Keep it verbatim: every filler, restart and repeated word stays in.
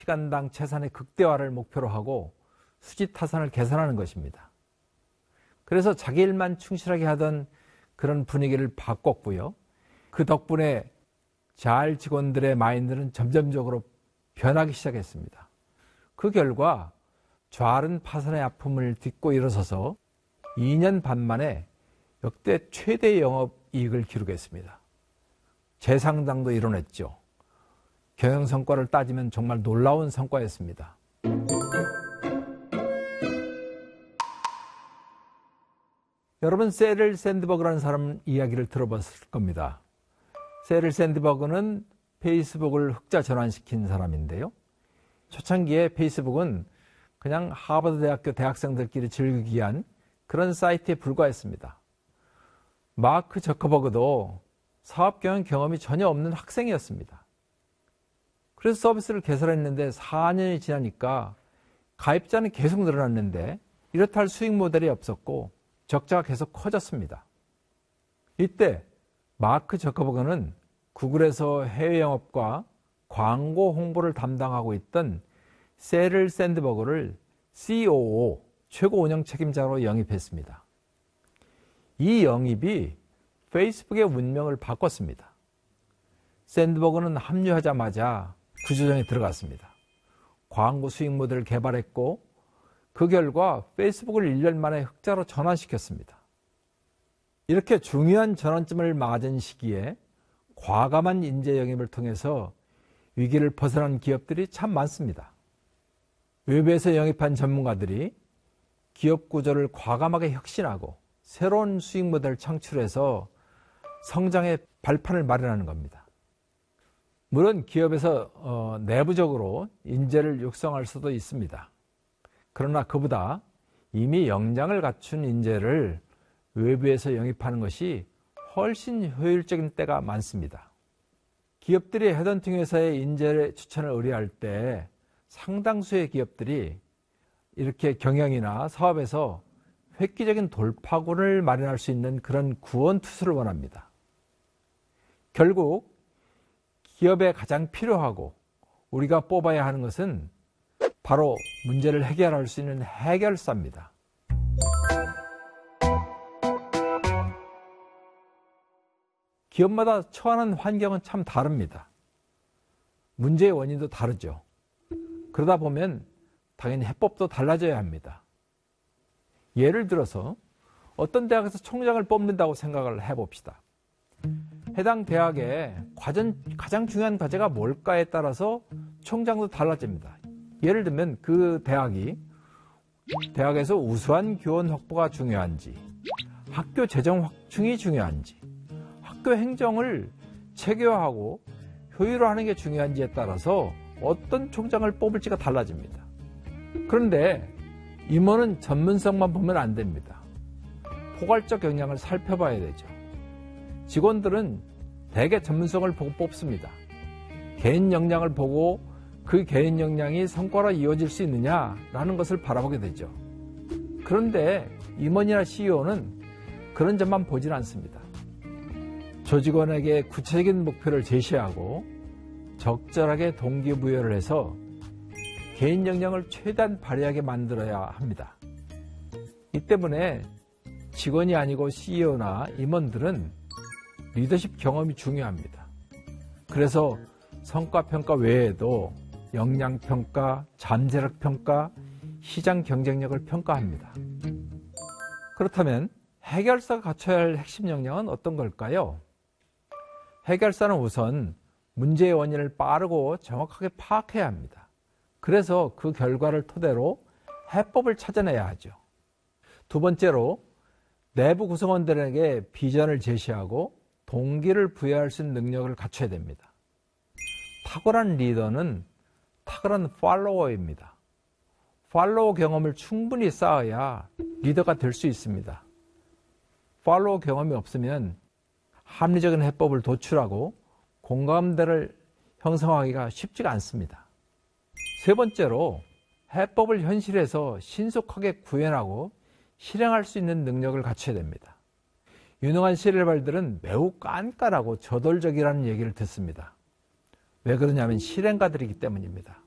시간당 채산의 극대화를 목표로 하고 수지타산을 개선하는 것입니다. 그래서 자기 일만 충실하게 하던 그런 분위기를 바꿨고요. 그 덕분에 자알 직원들의 마인드는 점점적으로 변하기 시작했습니다. 그 결과 좌알은 파산의 아픔을 딛고 일어서서 이 년 반 만에 역대 최대 영업이익을 기록했습니다. 재상장도 이뤄냈죠. 경영 성과를 따지면 정말 놀라운 성과였습니다. 여러분, 세릴 샌드버그라는 사람 이야기를 들어봤을 겁니다. 세릴 샌드버그는 페이스북을 흑자 전환시킨 사람인데요. 초창기에 페이스북은 그냥 하버드 대학교 대학생들끼리 즐기기 위한 그런 사이트에 불과했습니다. 마크 저커버그도 사업 경영 경험이 전혀 없는 학생이었습니다. 그래서 서비스를 개설했는데 사 년이 지나니까 가입자는 계속 늘어났는데 이렇다 할 수익 모델이 없었고 적자가 계속 커졌습니다. 이때 마크 저커버그는 구글에서 해외 영업과 광고 홍보를 담당하고 있던 세릴 샌드버그를 씨오오, 최고 운영 책임자로 영입했습니다. 이 영입이 페이스북의 운명을 바꿨습니다. 샌드버그는 합류하자마자 구조정에 들어갔습니다. 광고 수익 모델을 개발했고 그 결과 페이스북을 일 년 만에 흑자로 전환시켰습니다. 이렇게 중요한 전환점을 맞은 시기에 과감한 인재 영입을 통해서 위기를 벗어난 기업들이 참 많습니다. 외부에서 영입한 전문가들이 기업 구조를 과감하게 혁신하고 새로운 수익 모델을 창출해서 성장의 발판을 마련하는 겁니다. 물론 기업에서 어, 내부적으로 인재를 육성할 수도 있습니다. 그러나 그보다 이미 역량을 갖춘 인재를 외부에서 영입하는 것이 훨씬 효율적인 때가 많습니다. 기업들이 헤드헌팅 회사의 인재 추천을 의뢰할 때 상당수의 기업들이 이렇게 경영이나 사업에서 획기적인 돌파구를 마련할 수 있는 그런 구원투수를 원합니다. 결국 기업에 가장 필요하고 우리가 뽑아야 하는 것은 바로 문제를 해결할 수 있는 해결사입니다. 기업마다 처하는 환경은 참 다릅니다. 문제의 원인도 다르죠. 그러다 보면 당연히 해법도 달라져야 합니다. 예를 들어서 어떤 대학에서 총장을 뽑는다고 생각을 해봅시다. 해당 대학의 과전, 가장 중요한 과제가 뭘까에 따라서 총장도 달라집니다. 예를 들면 그 대학이 대학에서 우수한 교원 확보가 중요한지, 학교 재정 확충이 중요한지, 학교 행정을 체계화하고 효율화하는 게 중요한지에 따라서 어떤 총장을 뽑을지가 달라집니다. 그런데 임원은 전문성만 보면 안 됩니다. 포괄적 역량을 살펴봐야 되죠. 직원들은 대개 전문성을 보고 뽑습니다. 개인 역량을 보고 그 개인 역량이 성과로 이어질 수 있느냐라는 것을 바라보게 되죠. 그런데 임원이나 씨이오는 그런 점만 보질 않습니다. 조직원에게 구체적인 목표를 제시하고 적절하게 동기부여를 해서 개인 역량을 최대한 발휘하게 만들어야 합니다. 이 때문에 직원이 아니고 씨이오나 임원들은 리더십 경험이 중요합니다. 그래서 성과평가 외에도 역량평가, 잠재력평가, 시장 경쟁력을 평가합니다. 그렇다면 해결사가 갖춰야 할 핵심 역량은 어떤 걸까요? 해결사는 우선 문제의 원인을 빠르고 정확하게 파악해야 합니다. 그래서 그 결과를 토대로 해법을 찾아내야 하죠. 두 번째로 내부 구성원들에게 비전을 제시하고 동기를 부여할 수 있는 능력을 갖춰야 됩니다. 탁월한 리더는 탁월한 팔로워입니다. 팔로워 경험을 충분히 쌓아야 리더가 될 수 있습니다. 팔로워 경험이 없으면 합리적인 해법을 도출하고 공감대를 형성하기가 쉽지가 않습니다. 세 번째로 해법을 현실에서 신속하게 구현하고 실행할 수 있는 능력을 갖춰야 됩니다. 유능한 실행발들은 매우 깐깐하고 저돌적이라는 얘기를 듣습니다. 왜 그러냐면 실행가들이기 때문입니다.